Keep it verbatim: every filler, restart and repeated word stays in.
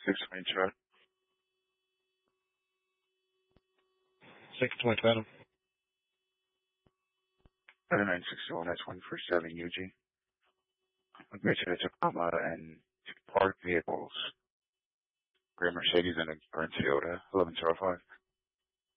six twenty truck. six twenty Phantom. thirty-nine sixty-one, that's one for seven U G. Okay, so it's a comma and two parked vehicles. Gray Mercedes and a burnt Toyota, eleven zero five.